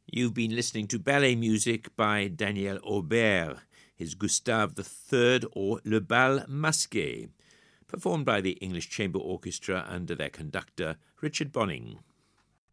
You've been listening to ballet music by Daniel Aubert, his Gustave III or Le Bal Masqué, performed by the English Chamber Orchestra under their conductor Richard Bonning.